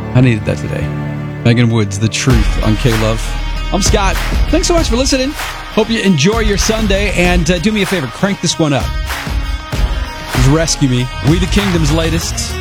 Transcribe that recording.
I needed that today. Megan Woods, The Truth on K-Love. I'm Scott. Thanks so much for listening. Hope you enjoy your Sunday. And do me a favor, crank this one up. Rescue Me. We the Kingdom's latest.